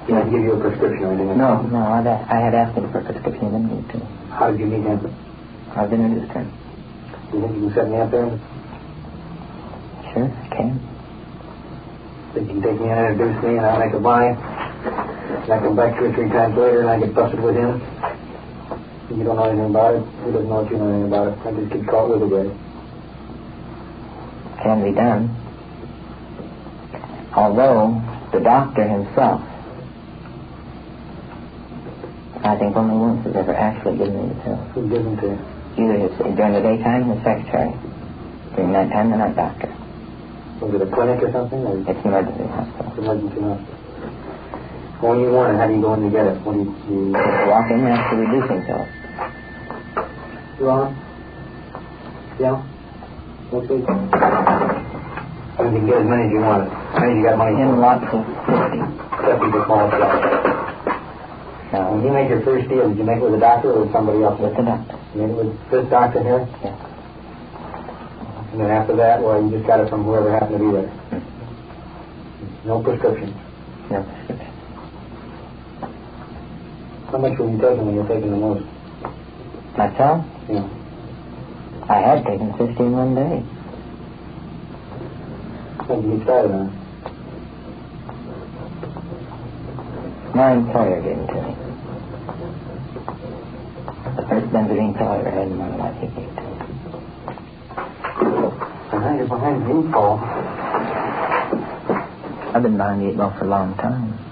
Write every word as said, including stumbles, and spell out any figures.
He didn't give you a prescription or anything? No, no, I, I had asked him for a prescription. He didn't give it to me. How did you meet him? I was introduced to him. Do you think you can set me up there? Sure, I can. Think you can take me in and introduce me and I'll make a buy? And I come back two or three times later and I get busted with him? You don't know anything about it. He doesn't know what you know anything about it. I just get caught with it, guys. Can be done. Although the doctor himself, I think only once has ever actually given me the pills. Who gives them to you? Either his, during the daytime, the secretary. During nighttime, the night doctor. Was it a clinic or something? Or it's an emergency hospital. It's an emergency hospital. When you want it, how do you go in to get it? What do you, do you... walk in and ask for reducing pills. You on? Yeah? Okay. I mean, you can get as many as you want. How many you got money in for? In lots of fifty. fifty for small stuff. Now, when you made your first deal, did you make it with a doctor or with somebody else? With the doctor. You made it with this doctor here? Yeah. And then after that, well, you just got it from whoever happened to be there. Mm-hmm. No prescription. No prescription. How much were you taking when you were taking the most? Myself? Yeah. I had taken fifty in one day. When did you get started on it? My employer gave it to me. The first benzodine pill I ever had in my life, he gave it to me. And now you're behind the eight ball. I've been behind the eight ball for a long time.